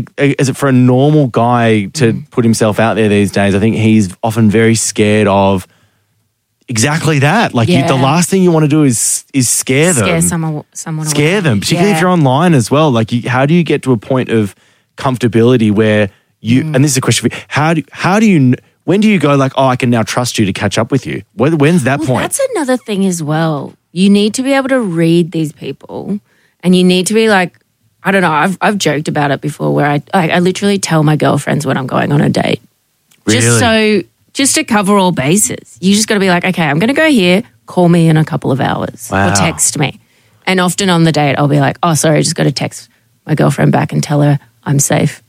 Is it for a normal guy to put himself out there these days? I think he's often very scared of exactly that. Like the last thing you want to do is scare them. Scare someone Scare away. them, particularly if you're online as well. Like how do you get to a point of comfortability where you, and this is a question for you, how do you, when do you go like, oh, I can now trust you to catch up with you? When's that point? That's another thing as well. You need to be able to read these people and you need to be like, I don't know, I've joked about it before where I literally tell my girlfriends when I'm going on a date. Really? Just to cover all bases. You just got to be like, okay, I'm going to go here, call me in a couple of hours or text me. And often on the date, I'll be like, oh, sorry, I just got to text my girlfriend back and tell her I'm safe.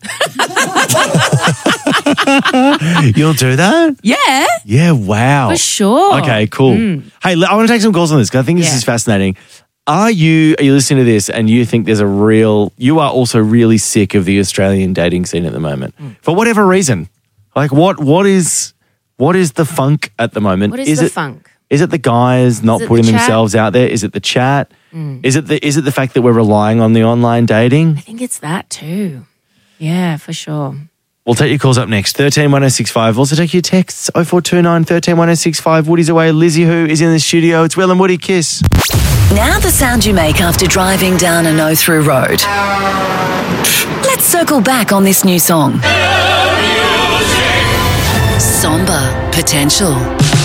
You'll do that? Yeah. Yeah, wow. For sure. Okay, cool. Hey, I want to take some calls on this because I think this is fascinating. Are you listening to this and you think you are also really sick of the Australian dating scene at the moment? For whatever reason. Like what is the funk at the moment? What is the funk? Is it the guys not putting themselves out there? Is it the chat? Is it the fact that we're relying on the online dating? I think it's that too. Yeah, for sure. We'll take your calls up next. 131065. Also take your texts. 0429 131065. Woody's away. Lizzie who is in the studio. It's Will and Woody. Kiss. Now the sound you make after driving down a no-through road. Let's circle back on this new song. Somber Potential.